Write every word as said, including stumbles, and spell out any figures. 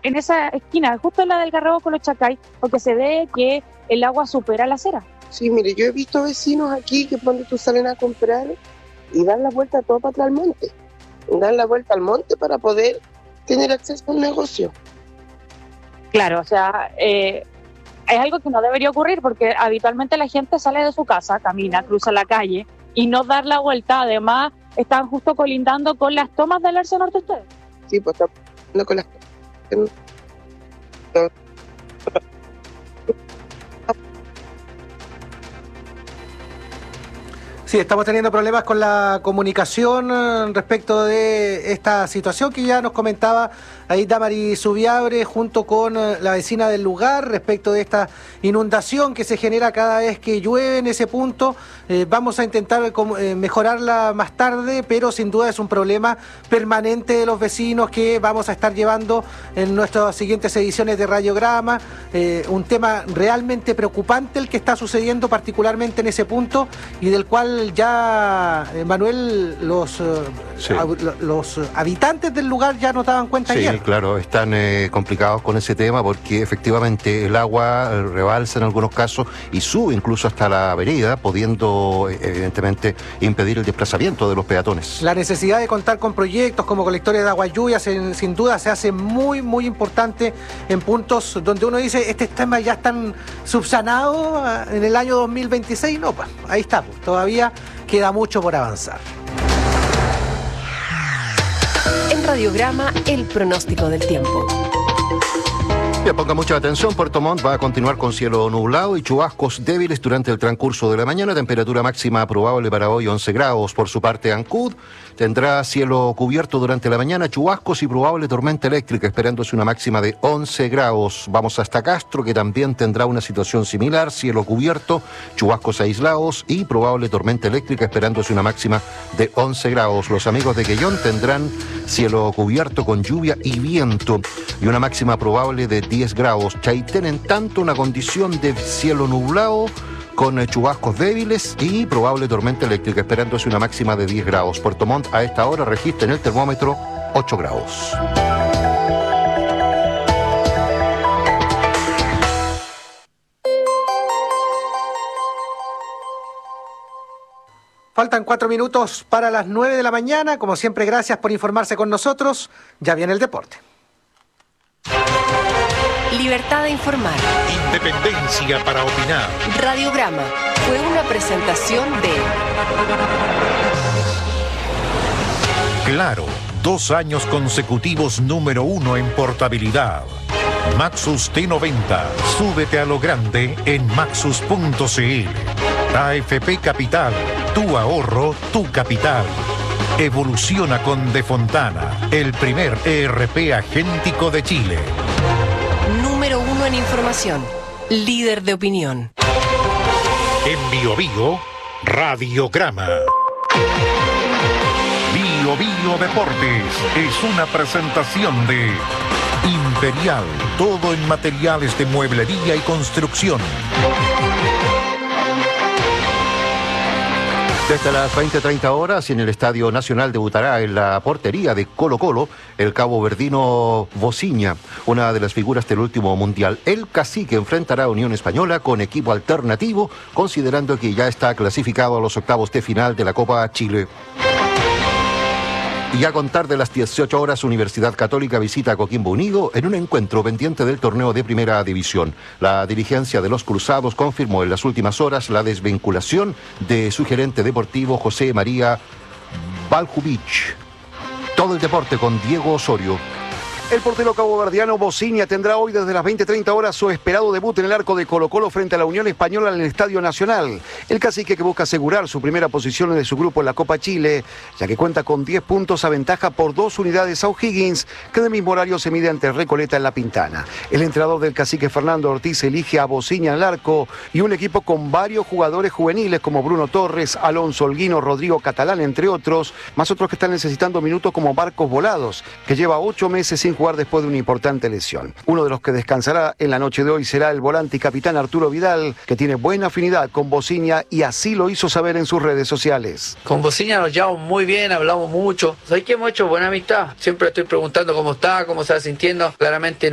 en esa esquina, justo en la del Garrobo con los Chacay, porque se ve que el agua supera la acera. Sí, mire, yo he visto vecinos aquí que cuando tú salen a comprar y dan la vuelta todo para atrás al monte. Dan la vuelta al monte para poder tener acceso al negocio. Claro, o sea, eh, es algo que no debería ocurrir porque habitualmente la gente sale de su casa, camina, cruza la calle y no dar la vuelta. Además, están justo colindando con las tomas del Arce Norte ustedes. Sí, pues están con las... Sí, estamos teniendo problemas con la comunicación respecto de esta situación que ya nos comentaba ahí Damaris Zubiabre junto con la vecina del lugar respecto de esta inundación que se genera cada vez que llueve en ese punto. Eh, vamos a intentar eh, mejorarla más tarde, pero sin duda es un problema permanente de los vecinos que vamos a estar llevando en nuestras siguientes ediciones de Radiograma. Eh, un tema realmente preocupante el que está sucediendo particularmente en ese punto y del cual ya, eh, Manuel, los, eh, sí. hab- los habitantes del lugar ya nos daban cuenta sí, ayer. Sí, claro, están eh, complicados con ese tema porque efectivamente el agua eh, rebalsa en algunos casos y sube incluso hasta la vereda, pudiendo eh, evidentemente impedir el desplazamiento de los peatones. La necesidad de contar con proyectos como colectores de agua lluvia sin, sin duda se hace muy, muy importante en puntos donde uno dice, este tema ya están subsanados en el año dos mil veintiséis. No, pues ahí está, pues, todavía queda mucho por avanzar. En Radiograma, el pronóstico del tiempo. Bien, ponga mucha atención, Puerto Montt va a continuar con cielo nublado y chubascos débiles durante el transcurso de la mañana, temperatura máxima probable para hoy once grados. Por su parte, Ancud tendrá cielo cubierto durante la mañana, chubascos y probable tormenta eléctrica, esperándose una máxima de once grados. Vamos hasta Castro, que también tendrá una situación similar, cielo cubierto, chubascos aislados y probable tormenta eléctrica, esperándose una máxima de once grados. Los amigos de Quellón tendrán cielo cubierto con lluvia y viento y una máxima probable de diez grados. Chaitén, en tanto, una condición de cielo nublado con chubascos débiles y probable tormenta eléctrica, esperándose una máxima de diez grados. Puerto Montt a esta hora registra en el termómetro ocho grados. Faltan cuatro minutos para las nueve de la mañana. Como siempre, gracias por informarse con nosotros. Ya viene el deporte. Libertad de informar. Independencia para opinar. Radiograma fue una presentación de Claro, dos años consecutivos número uno en portabilidad. Maxus T noventa, súbete a lo grande en maxus punto c l. A F P Capital, tu ahorro, tu capital. Evoluciona con De Fontana, el primer E R P agéntico de Chile. número uno en información, líder de opinión. En Bio Bio, Radiograma. Bio Bio Deportes es una presentación de Imperial, todo en materiales de mueblería y construcción. Desde las veinte treinta horas en el Estadio Nacional debutará en la portería de Colo Colo el caboverdino Vociña, una de las figuras del último mundial. El Cacique enfrentará a Unión Española con equipo alternativo, considerando que ya está clasificado a los octavos de final de la Copa Chile. Y a contar de las dieciocho horas, Universidad Católica visita a Coquimbo Unido en un encuentro pendiente del torneo de Primera División. La dirigencia de los Cruzados confirmó en las últimas horas la desvinculación de su gerente deportivo José María Baljubich. Todo el deporte con Diego Osorio. El portero caboverdiano Vociña tendrá hoy desde las veinte treinta horas su esperado debut en el arco de Colo Colo frente a la Unión Española en el Estadio Nacional. El Cacique, que busca asegurar su primera posición de su grupo en la Copa Chile, ya que cuenta con diez puntos a ventaja por dos unidades a O'Higgins, que en el mismo horario se mide ante Recoleta en La Pintana. El entrenador del Cacique, Fernando Ortiz, elige a Vociña en el arco y un equipo con varios jugadores juveniles como Bruno Torres, Alonso Holguino, Rodrigo Catalán, entre otros, más otros que están necesitando minutos como Marcos Volados, que lleva ocho meses sin jugar después de una importante lesión. Uno de los que descansará en la noche de hoy será el volante y capitán Arturo Vidal, que tiene buena afinidad con Vociña y así lo hizo saber en sus redes sociales. Con Vociña nos llevamos muy bien, hablamos mucho. ¿Sabes que hemos hecho buena amistad? Siempre estoy preguntando cómo está, cómo se está sintiendo. Claramente